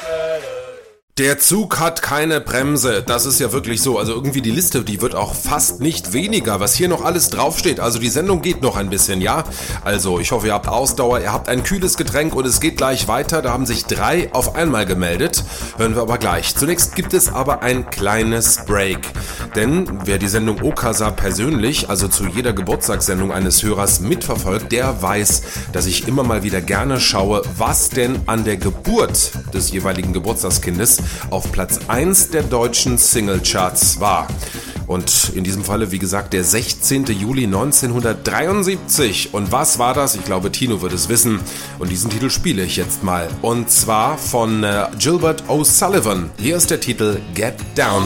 Der Zug hat keine Bremse, das ist ja wirklich so, also irgendwie die Liste, die wird auch fast nicht weniger, was hier noch alles draufsteht, also die Sendung geht noch ein bisschen, ja? Also ich hoffe, ihr habt Ausdauer, ihr habt ein kühles Getränk und es geht gleich weiter, da haben sich 3 auf einmal gemeldet, hören wir aber gleich. Zunächst gibt es aber ein kleines Break, denn wer die Sendung Okasa persönlich, also zu jeder Geburtstagssendung eines Hörers mitverfolgt, der weiß, dass ich immer mal wieder gerne schaue, was denn an der Geburt des jeweiligen Geburtstagskindes auf Platz 1 der deutschen Singlecharts war. Und in diesem Falle, wie gesagt, der 16. Juli 1973. Und was war das? Ich glaube, Tino wird es wissen. Und diesen Titel spiele ich jetzt mal. Und zwar von Gilbert O'Sullivan. Hier ist der Titel Get Down.